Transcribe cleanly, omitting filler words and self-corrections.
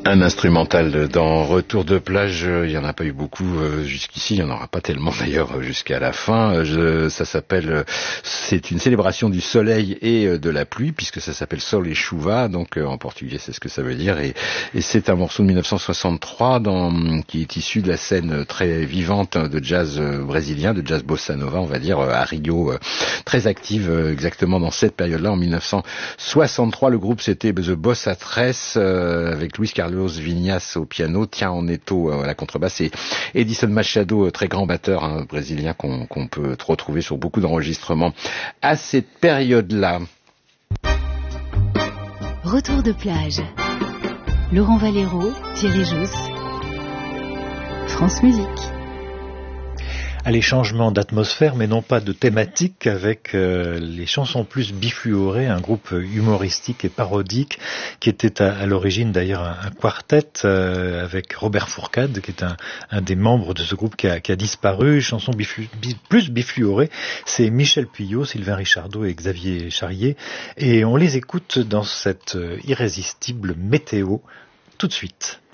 Un instrumental dans Retour de plage, il n'y en a pas eu beaucoup jusqu'ici, il n'y en aura pas tellement d'ailleurs jusqu'à la fin. Ça s'appelle, c'est une célébration du soleil et de la pluie, puisque ça s'appelle Sol et Chuva, donc en portugais c'est ce que ça veut dire, et c'est un morceau de 1963 qui est issu de la scène très vivante de jazz brésilien, de jazz bossa nova, on va dire, à Rio, très active exactement dans cette période-là, en 1963. Le groupe c'était The Bossa Tres, avec Luis Carlos Vinhas au piano, Tião Neto à la contrebasse et Edison Machado, très grand batteur brésilien qu'on peut retrouver sur beaucoup d'enregistrements à cette période-là. Retour de plage. Laurent Valero, Thierry Jousse, France Musique. Allez, changement d'atmosphère, mais non pas de thématique, avec les chansons plus bifluorées, un groupe humoristique et parodique qui était à l'origine d'ailleurs un quartet avec Robert Fourcade, qui est un des membres de ce groupe qui a disparu. Chanson plus bifluorée, c'est Michel Puyot, Sylvain Richardot et Xavier Charrier, et on les écoute dans cette irrésistible météo tout de suite.